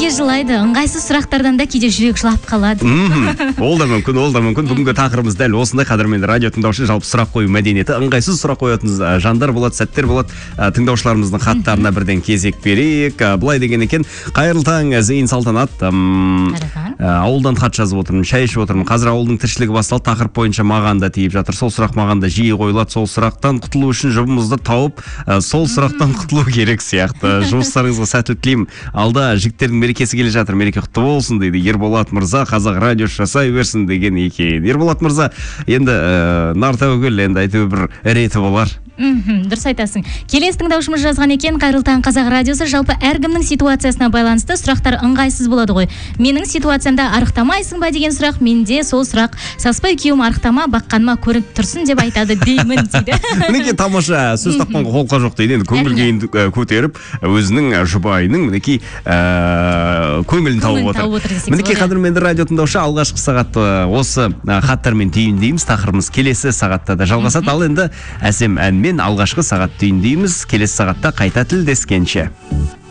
неге жылайды? Ыңғайсыз сұрақтардан да кейде жүрек жылап қалады. Ол да мүмкін. Бүгінгі тақырыбымыз дәл осындай. Қадірменді радио тыңдаушы, жалпы сұрақ қою мәдениеті. Ыңғайсыз сұрақ қоятын жандар болады, сәттер болады. Тыңдаушыларымыздың хаттарына бірден кезек берейік. Былай деген екен: қайырлы таң, Зейін Салтанат. Ауылдан хат жазып отырмын, шай ішіп отырмын. Қазір ауылдың тіршілігі басталды, тақырып бойынша маған да тиіп жатыр. Сол сұрақ маған да жиі қойылады. Сол сұрақтан құтылу үшін жұбымызды тауып, сол сұрақтан құтылу керек сияқты. Жұмыстарыңызға сәттілік тілеймін. Алда жігіттердің мерекесі келе жатыр, мереке құтты болсын дейді Ерболат мырза. Қазақ радиосы жасай берсін деген екен. Ерболат мырза, енді нар тәуекел, енді әйтеуір бір реті болар. Дұрыс айтасың. Келесі тыңдаушымыз жазған екен: қайырлы таң, Қазақ радиосы. Жалпы әркімнің ситуациясына байланысты сұрақтар ыңғайсыз болады ғой. Менің ситуациямда арықтамайсың ба деген сұрақ, менде сол сұрақ. Саспай күйеуім арықтама, баққаныма көрініп тұрсын деп айтады деймін дейді. Мінекей тамаша, сөз тапқанға қолқа жоқ дейді. Енді көңіл күйін көтеріп, өзінің жұбайының мінекей көңілін тауып отыр. Мінекей қадірменді радио тыңдаушы, алғашқы сағат осы хаттармен түйіндейміз. Тақырыбымыз келесі сағатта да жалғасады. Ал енді әсем әнмен алғашқы сағат түйіндейміз. Келесі сағатта қайта тілдескенше.